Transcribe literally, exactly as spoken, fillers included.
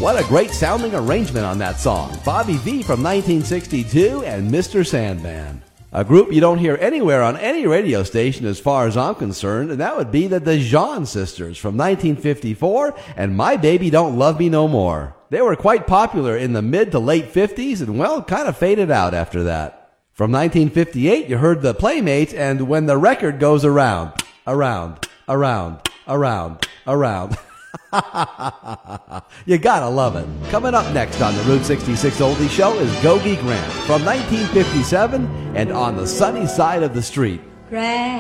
What a great sounding arrangement on that song. Bobby Vee from nineteen sixty-two and Mister Sandman. A group you don't hear anywhere on any radio station as far as I'm concerned, and that would be the DeJohn Sisters from nineteen fifty-four and My Baby Don't Love Me No More. They were quite popular in the mid to late fifties and, well, kind of faded out after that. From nineteen fifty-eight, you heard the Playmates and When the Record Goes Around, Around, Around, Around, Around. You gotta love it. Coming up next on the Route sixty-six Oldie Show is Gogi Grant from nineteen fifty-seven and On the Sunny Side of the Street. Grant.